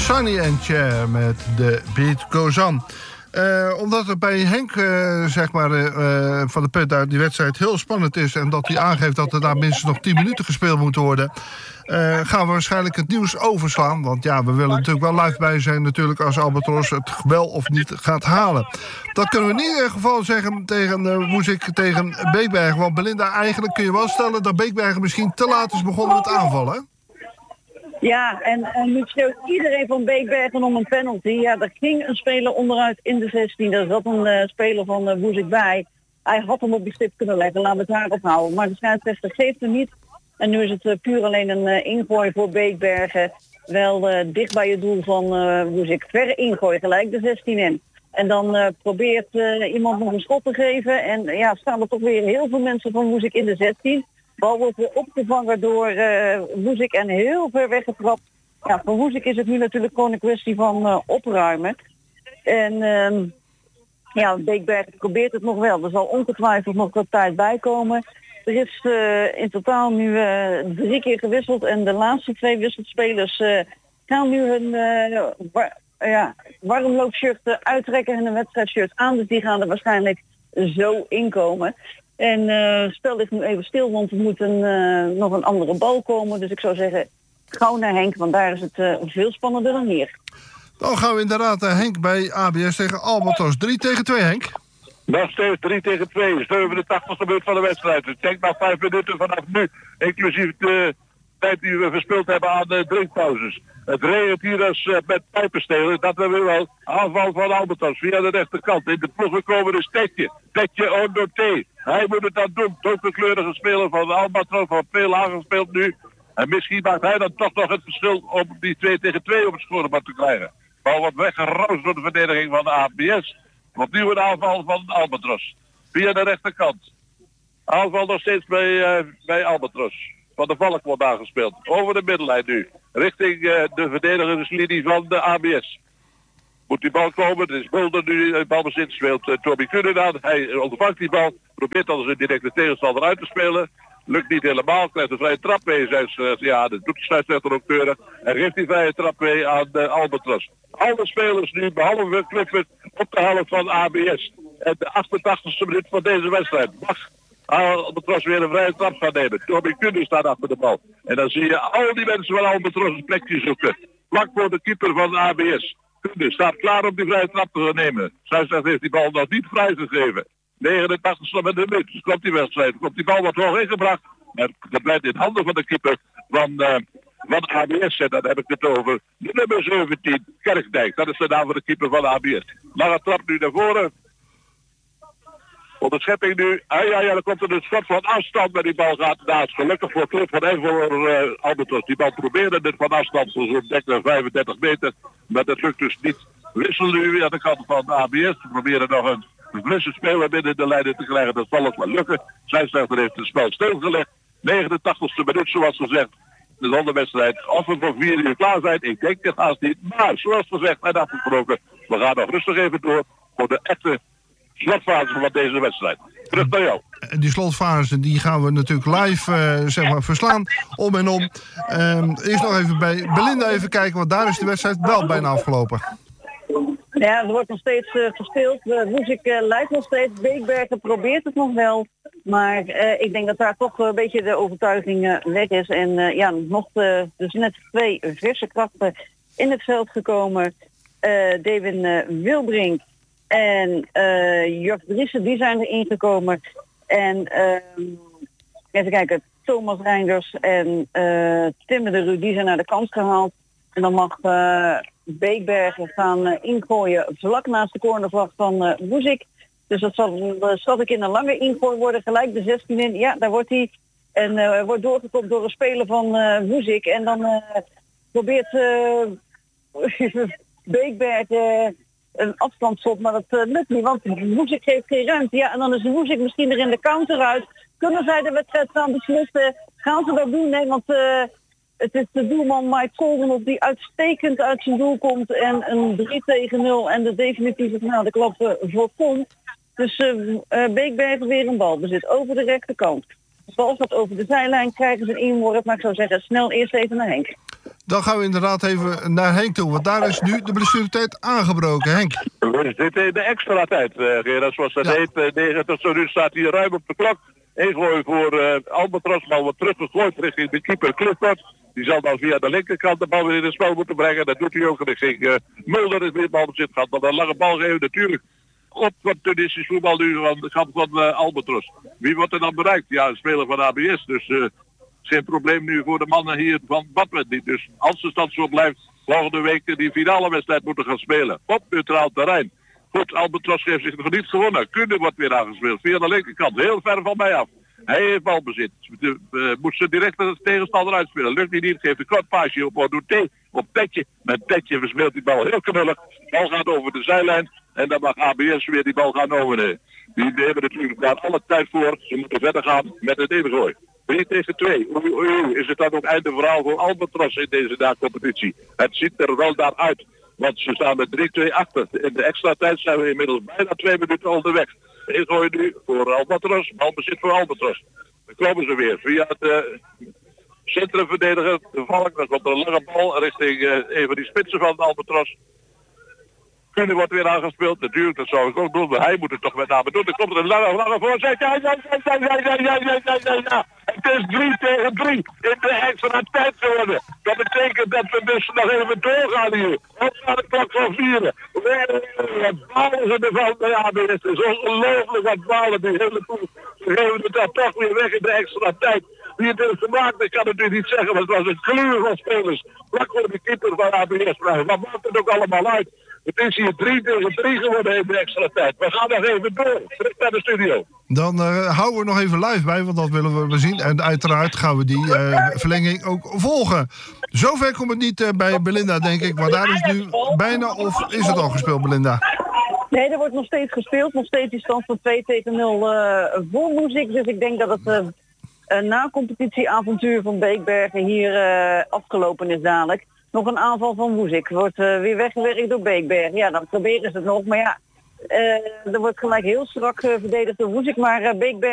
Sonny and Cher met The Beat Goes On. Omdat het bij Henk van de punt uit die wedstrijd heel spannend is... en dat hij aangeeft dat er daar minstens nog 10 minuten gespeeld moeten worden... gaan we waarschijnlijk het nieuws overslaan. Want ja, we willen natuurlijk wel live bij zijn natuurlijk als Albatros het wel of niet gaat halen. Dat kunnen we in ieder geval zeggen tegen Woezik, tegen Beekbergen. Want Belinda, eigenlijk kun je wel stellen dat Beekbergen misschien te laat is begonnen met aanvallen. Ja, en nu schreeuwt iedereen van Beekbergen om een penalty. Ja, er ging een speler onderuit in de 16. Daar zat een speler van Woezik bij. Hij had hem op die stip kunnen leggen, laten we het daarop houden. Maar de scheidsrechter geeft hem niet. En nu is het puur alleen een ingooi voor Beekbergen. Wel dicht bij het doel van Woezik. Verre ingooi, gelijk de 16 in. En dan probeert iemand nog een schot te geven. En ja, staan er toch weer heel veel mensen van Woezik in de 16. Bal wordt weer opgevangen door Woezik en heel ver weggetrapt. Ja, voor Woezik is het nu natuurlijk gewoon een kwestie van opruimen. En Beekbergen probeert het nog wel. Er zal ongetwijfeld nog wat tijd bij komen. Er is in totaal nu 3 keer gewisseld en de laatste 2 wisselspelers gaan nu hun warmloopshirt uittrekken en een wedstrijdshirt aan. Dus die gaan er waarschijnlijk zo inkomen. En spel ligt nu even stil, want er moet nog een andere bal komen. Dus ik zou zeggen, gauw naar Henk, want daar is het veel spannender dan hier. Dan gaan we inderdaad naar Henk bij ABS tegen Albatros. 3-2, Henk. Nog steeds 3-2. 87e minuut van de wedstrijd. Ik denk nog 5 minuten vanaf nu. Inclusief de tijd die we verspeeld hebben aan de drinkpauzes. Het regent hier dus met pijpenstelen. Dat we weer wel aanval van Albatros via de rechterkant. In de ploeg gekomen is Tetje onder T. Hij moet het dan doen. Donkerkleurige speler van Albatros, van veel aangespeeld nu. En misschien maakt hij dan toch nog het verschil om die 2-2 op het scorebord te krijgen. Bal wordt weggeroosd door de verdediging van de ABS. Opnieuw een aanval van Albatros. Via de rechterkant. Aanval nog steeds bij Albatros. Van de Valk wordt aangespeeld. Over de middenlijn nu. Richting de verdedigerslinie van de ABS. Moet die bal komen. Het is Mulder nu de bal bezit. Speelt Toby Kunnen aan. Hij ontvangt die bal. Probeert dan zijn directe tegenstander uit te spelen. Lukt niet helemaal. Krijgt een vrije trap mee. Dat doet de scheidsrechter ook keurig. En geeft die vrije trap mee aan Albatros. Alle spelers nu, behalve Clifford, op de helft van ABS. En de 88e minuut van deze wedstrijd. Mag Albatros weer een vrije trap gaan nemen. Toby Kunnen staat achter de bal. En dan zie je al die mensen van Albatros een plekje zoeken. Vlak voor de keeper van de ABS. Kunnen staat klaar om die vrije trap te gaan nemen. Scheidsrechter heeft die bal nog niet vrijgegeven. 89e minuut. Dus klopt die wedstrijd. Komt die bal wat hoog ingebracht. En dat blijft in handen van de keeper van ABS. En dan heb ik het over de nummer 17, Kerkdijk. Dat is de naam van de keeper van ABS. Lange trap nu naar voren. Onderschepping nu. Dan komt er een schot van afstand, maar die bal gaat naast. Gelukkig voor Clifford en voor Albatros. Die bal probeerde het van afstand voor zo'n 35 meter. Maar dat lukt dus niet. Wissel nu aan de kant van ABS. We proberen nog een frisse speler binnen de lijnen te krijgen. Dat zal ook wel lukken. Scheidsrechter heeft het spel stilgelegd. 89e minuut zoals gezegd. De zonderwedstrijd. Of we voor 4 uur klaar zijn. Ik denk het haast niet. Maar zoals gezegd en afgesproken. We gaan nog rustig even door voor de echte slotfase van deze wedstrijd. Terug naar jou. Die slotfase die gaan we natuurlijk live verslaan. Om en om. Eerst nog even bij Belinda even kijken. Want daar is de wedstrijd wel bijna afgelopen. Ja, er wordt nog steeds gespeeld. Woezik leidt nog steeds. Beekbergen probeert het nog wel. Maar ik denk dat daar toch een beetje de overtuiging weg is. En dus net 2 verse krachten in het veld gekomen. Devin Wilbrink en Jurk Driessen, die zijn erin gekomen. En even kijken, Thomas Reinders en Tim de Ru, die zijn naar de kant gehaald. En dan mag Beekbergen gaan ingooien vlak naast de cornervlag van Woezik. Dus dat zal ik in een lange ingooi worden. Gelijk de 16 in. Ja, daar wordt hij. En wordt doorgekomen door een speler van Woezik. En dan probeert Beekbergen een afstandsschot. Maar dat lukt niet, want Woezik geeft geen ruimte. Ja, en dan is Woezik misschien er in de counter uit. Kunnen zij de wedstrijd gaan beslissen? Gaan ze dat doen? Nee, want het is de doelman Mike Koldenhoff die uitstekend uit zijn doel komt. En een 3-0 en de definitieve finale klap voorkomt. Dus Beekbergen weer een balbezit over de rechterkant. De bal gaat over de zijlijn, krijgen ze een inworp. Maar ik zou zeggen, snel eerst even naar Henk. Dan gaan we inderdaad even naar Henk toe. Want daar is nu de blessuretijd aangebroken. Henk. We zitten in de extra tijd, Gerard. Zoals dat heet. 9 tot zo nu staat hier ruim op de klok. Ingooi voor Albatros. Bal wordt teruggegooid richting de keeper Clifford. Die zal dan via de linkerkant de bal weer in het spel moeten brengen. Dat doet hij ook. En ik zeg, Mulder is weer balbezit gehad. Maar een lange bal geven natuurlijk. Opportunistisch voetbal nu van de kant van Albatros. Wie wordt er dan bereikt? Ja, een speler van ABS. Dus geen probleem nu voor de mannen hier van Badwet niet. Dus als de stand zo blijft, volgende week die finale wedstrijd moeten gaan spelen. Op neutraal terrein. Goed, Albatros heeft zich nog niet gewonnen. Kunde wordt weer aangespeeld via de linkerkant. Heel ver van mij af. Hij heeft balbezit. Moet ze direct de tegenstander uitspelen. Lukt die niet, geeft een kort paasje op Odoté. Op Tetje. Met Tetje verspeelt die bal heel knullig. De bal gaat over de zijlijn. En dan mag ABS weer die bal gaan overnemen. Die hebben natuurlijk daar alle tijd voor. Ze moeten verder gaan met het ingooi. 3 tegen 2. Is het dan ook einde verhaal voor Albatros in deze competitie? Het ziet er wel naar uit. Want ze staan met 3-2 achter. In de extra tijd zijn we inmiddels bijna 2 minuten onderweg. Ingooi nu voor Albatros. Balbezit voor Albatros. Dan komen ze weer via het centrumverdediger. De Valk. Dan komt er een lange bal richting een van die spitsen van Albatros. Kunde wordt weer aangespeeld. Natuurlijk, dat zou ik ook doen. Maar hij moet het toch met name doen. Dan komt er een lange voorzet. Ja. Het is 3 tegen 3 in de extra tijd geworden. Dat betekent dat we dus nog even doorgaan hier. Op naar de klok van 4. Wat balen ze ervan? Ja, het is ongelooflijk wat balen die hele ploeg. Ze geven het dan toch weer weg in de extra tijd. Wie het heeft gemaakt, ik kan het nu niet zeggen, maar het was een kleur van spelers. Vlak voor de keeper van ABS. Maar wat maakt het ook allemaal uit? Het is hier 3 tegen 3 geworden in de extra tijd. We gaan nog even door. Terug naar de studio. Dan houden we nog even live bij, want dat willen we zien. En uiteraard gaan we die verlenging ook volgen. Zover komt het niet bij Belinda, denk ik. Maar daar is nu bijna, of is het al gespeeld, Belinda? Nee, er wordt nog steeds gespeeld. Nog steeds die stand van 2 tegen 0 voor Moezik. Dus ik denk dat het na-competitieavontuur van Beekbergen hier afgelopen is dadelijk. Nog een aanval van Woezik. Wordt weer weggewerkt door Beekbergen. Ja, dan proberen ze het nog. Maar ja, er wordt gelijk heel strak verdedigd door Woezik. Maar Beekbergen